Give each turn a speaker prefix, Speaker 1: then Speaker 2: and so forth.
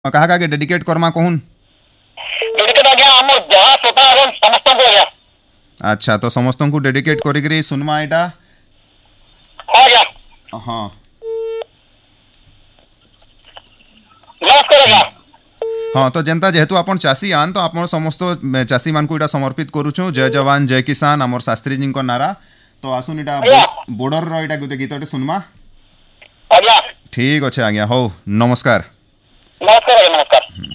Speaker 1: କାହା କାହାକେ ଡେଡିକେଟ୍ କର୍ମା କହୁନ୍।
Speaker 2: डेडिकेट आज्ञा हमर जहां श्रोता एवं समस्त को आज्ञा।
Speaker 1: अच्छा तो समस्तଙ୍କୁ ଡେଡିକେଟ୍ କରିକିରି ସୁନମା ଏଇଟା।
Speaker 2: हाँ आज्ञा
Speaker 1: ହଁ
Speaker 2: नमस्कार आज्ञा।
Speaker 1: ହଁ ତ ଯେନ୍ତା ଯେହେତୁ ଆପଣ ଚାଷୀ ଆନ୍ ତ ଆପଣ ସମସ୍ତ ଚାଷୀମାନଙ୍କୁ ଏଇଟା ସମର୍ପିତ କରୁଛୁ ଜୟ ଯବାନ ଜୟ କିଷାନ ଆମର ଶାସ୍ତ୍ରୀଜୀଙ୍କ ନାରା ତ ଆସୁନ ଏଇଟା ବୋର୍ଡରର ଏଇଟା ଗୋଟେ ଗୀତଟେ ସୁନମା।
Speaker 2: आज्ञा
Speaker 1: ଠିକ୍ ଅଛେ ଆଜ୍ଞା ହଉ ନମସ୍କାର।
Speaker 2: नमस्कार आज्ञा नमस्कार।